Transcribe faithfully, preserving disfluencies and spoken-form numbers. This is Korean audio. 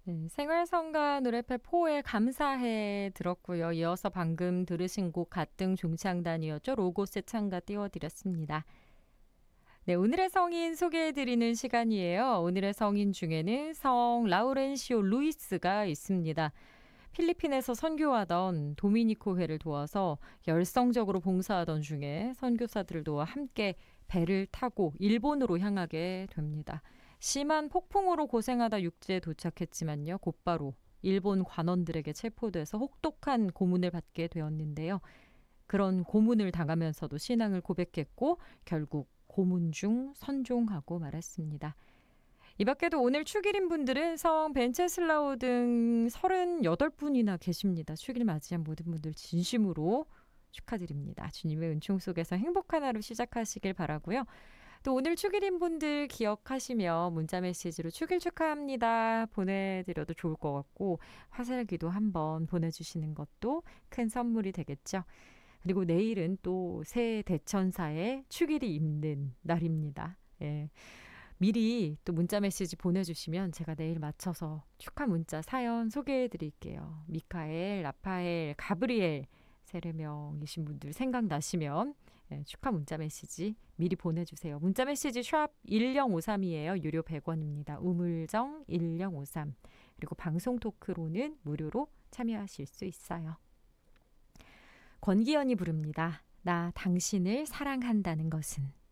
네, 생활성가 노래패 포의 감사해 들었고요. 이어서 방금 들으신 곡 가등 종창단이었죠. 로고스의 창가 띄워드렸습니다. 네, 오늘의 성인 소개해드리는 시간이에요. 오늘의 성인 중에는 성 라우렌시오 루이스가 있습니다. 필리핀에서 선교하던 도미니코 회를 도와서 열성적으로 봉사하던 중에 선교사들을 도와 함께 배를 타고 일본으로 향하게 됩니다. 심한 폭풍으로 고생하다 육지에 도착했지만요. 곧바로 일본 관원들에게 체포돼서 혹독한 고문을 받게 되었는데요. 그런 고문을 당하면서도 신앙을 고백했고 결국 고문 중 선종하고 말았습니다. 이 밖에도 오늘 축일인 분들은 성 벤체슬라우 등 서른여덟 분이나 계십니다. 축일 맞이한 모든 분들 진심으로 축하드립니다. 주님의 은총 속에서 행복한 하루 시작하시길 바라고요. 또 오늘 축일인 분들 기억하시며 문자 메시지로 축일 축하합니다 보내드려도 좋을 것 같고 화살기도 한번 보내주시는 것도 큰 선물이 되겠죠. 그리고 내일은 또 새 대천사의 축일이 있는 날입니다. 예. 미리 또 문자 메시지 보내주시면 제가 내일 맞춰서 축하 문자 사연 소개해 드릴게요. 미카엘, 라파엘, 가브리엘 세례명이신 분들 생각나시면 예, 축하 문자 메시지 미리 보내주세요. 문자 메시지 샵 일공오삼이에요. 유료 백 원입니다. 우물정 일공오삼. 그리고 방송 토크로는 무료로 참여하실 수 있어요. 권기현이 부릅니다. 나 당신을 사랑한다는 것은.